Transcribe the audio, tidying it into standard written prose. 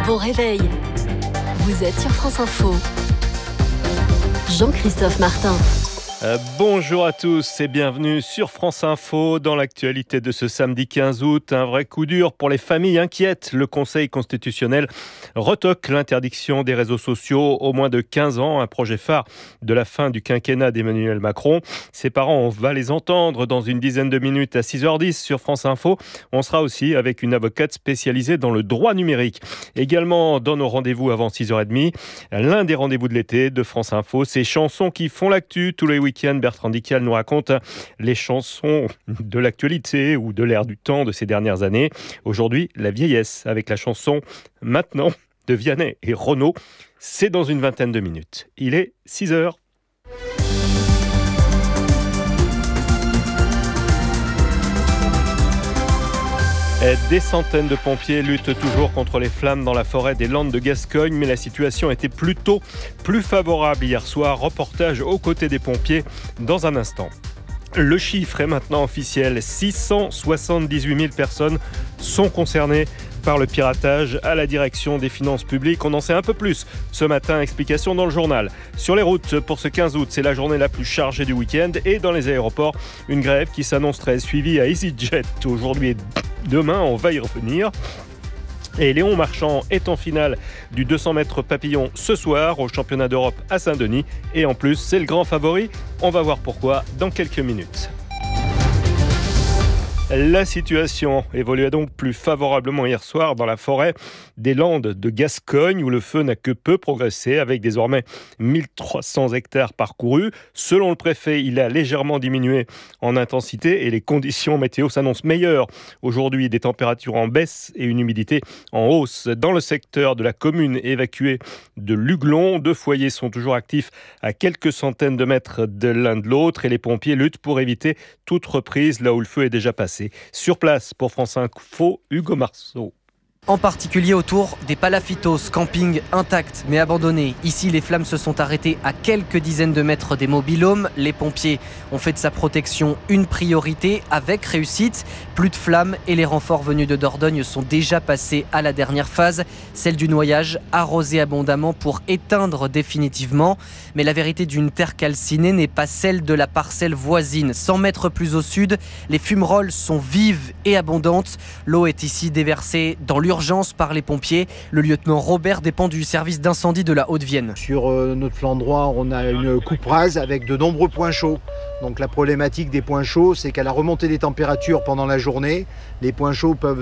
Bon réveil. Vous êtes sur France Info. Jean-Christophe Martin. Bonjour à tous et bienvenue sur France Info. Dans l'actualité de ce samedi 15 août, un vrai coup dur pour les familles inquiètes. Le Conseil constitutionnel retoque l'interdiction des réseaux sociaux aux moins de 15 ans, un projet phare de la fin du quinquennat d'Emmanuel Macron. Ses parents, on va les entendre dans une dizaine de minutes à 6h10 sur France Info. On sera aussi avec une avocate spécialisée dans le droit numérique. Également dans nos rendez-vous avant 6h30, l'un des rendez-vous de l'été de France Info, ces chansons qui font l'actu tous les week-ends. Bertrand Dical nous raconte les chansons de l'actualité ou de l'air du temps de ces dernières années. Aujourd'hui, la vieillesse avec la chanson « Maintenant » de Vianney et Renaud. C'est dans une vingtaine de minutes. Il est 6h. Des centaines de pompiers luttent toujours contre les flammes dans la forêt des Landes de Gascogne, mais la situation était plutôt plus favorable hier soir. Reportage aux côtés des pompiers dans un instant. Le chiffre est maintenant officiel, 678 000 personnes sont concernées par le piratage à la direction des finances publiques. On en sait un peu plus ce matin, explication dans le journal. Sur les routes, pour ce 15 août, c'est la journée la plus chargée du week-end. Et dans les aéroports, une grève qui s'annonce très suivie à EasyJet aujourd'hui et demain. On va y revenir. Et Léon Marchand est en finale du 200 mètres papillon ce soir au championnat d'Europe à Saint-Denis. Et en plus, c'est le grand favori. On va voir pourquoi dans quelques minutes. La situation évoluait donc plus favorablement hier soir dans la forêt des Landes de Gascogne où le feu n'a que peu progressé avec désormais 1300 hectares parcourus. Selon le préfet, il a légèrement diminué en intensité et les conditions météo s'annoncent meilleures. Aujourd'hui, des températures en baisse et une humidité en hausse. Dans le secteur de la commune évacuée de Luglon, 2 foyers sont toujours actifs à quelques centaines de mètres de l'un de l'autre et les pompiers luttent pour éviter toute reprise là où le feu est déjà passé. Sur place pour France Info, Hugo Marceau. En particulier autour des Palafitos, camping intact mais abandonné. Ici, les flammes se sont arrêtées à quelques dizaines de mètres des mobil-homes. Les pompiers ont fait de sa protection une priorité avec réussite. Plus de flammes et les renforts venus de Dordogne sont déjà passés à la dernière phase, celle du noyage, arrosé abondamment pour éteindre définitivement. Mais la vérité d'une terre calcinée n'est pas celle de la parcelle voisine. 100 mètres plus au sud, les fumerolles sont vives et abondantes. L'eau est ici déversée dans l'urgence par les pompiers. Le lieutenant Robert dépend du service d'incendie de la Haute-Vienne. Sur notre flanc droit, on a une coupe rase avec de nombreux points chauds. Donc la problématique des points chauds, c'est qu'à la remontée des températures pendant la journée, les points chauds peuvent